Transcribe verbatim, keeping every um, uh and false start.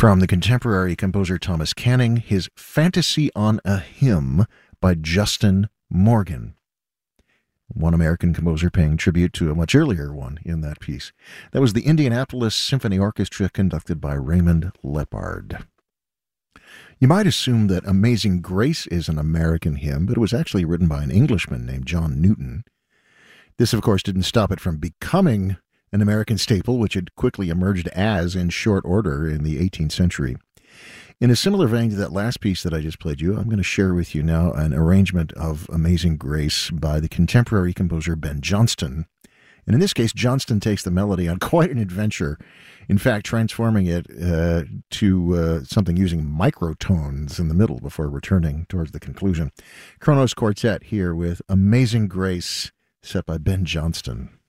From the contemporary composer Thomas Canning, his Fantasy on a Hymn by Justin Morgan. One American composer paying tribute to a much earlier one in that piece. That was the Indianapolis Symphony Orchestra conducted by Raymond Lepard. You might assume that Amazing Grace is an American hymn, but it was actually written by an Englishman named John Newton. This, of course, didn't stop it from becoming an American staple, which had quickly emerged as in short order in the eighteenth century. In a similar vein to that last piece that I just played you, I'm going to share with you now an arrangement of Amazing Grace by the contemporary composer Ben Johnston. And in this case, Johnston takes the melody on quite an adventure, in fact, transforming it uh, to uh, something using microtones in the middle before returning towards the conclusion. Kronos Quartet here with Amazing Grace, set by Ben Johnston.